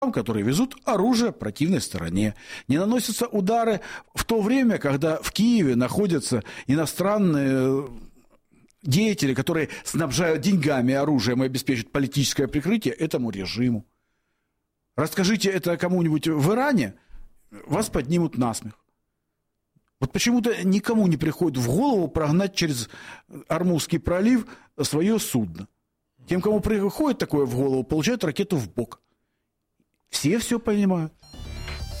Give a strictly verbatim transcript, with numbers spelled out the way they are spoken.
которые везут оружие противной стороне. Не наносятся удары в то время, когда в Киеве находятся иностранные деятели, которые снабжают деньгами и оружием и обеспечивают политическое прикрытие этому режиму. Расскажите это кому-нибудь в Иране, вас поднимут насмех. Вот почему-то никому не приходит в голову прогнать через Ормузский пролив свое судно. Тем, кому приходит такое в голову, получают ракету в бок. Все все понимают.